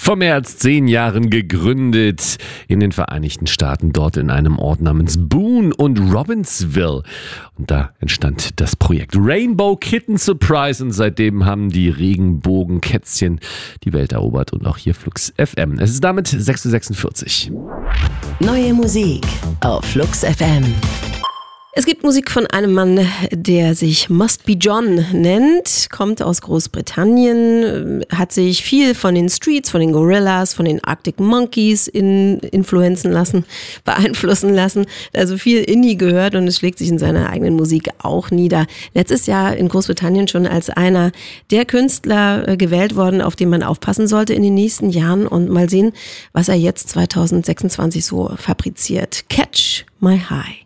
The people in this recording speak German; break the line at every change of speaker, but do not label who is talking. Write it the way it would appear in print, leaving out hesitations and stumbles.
Vor mehr als 10 Jahren gegründet in den Vereinigten Staaten, dort in einem Ort namens Boone und Robbinsville. Und da entstand das Projekt Rainbow Kitten Surprise und seitdem haben die Regenbogenkätzchen die Welt erobert und auch hier Flux FM. Es ist damit 6:46 Uhr.
Neue Musik auf Flux FM.
Es gibt Musik von einem Mann, der sich Must Be John nennt, kommt aus Großbritannien, hat sich viel von den Streets, von den Gorillaz, von den Arctic Monkeys beeinflussen lassen, also viel Indie gehört und es schlägt sich in seiner eigenen Musik auch nieder. Letztes Jahr in Großbritannien schon als einer der Künstler gewählt worden, auf den man aufpassen sollte in den nächsten Jahren und mal sehen, was er jetzt 2026 so fabriziert. Catch My High.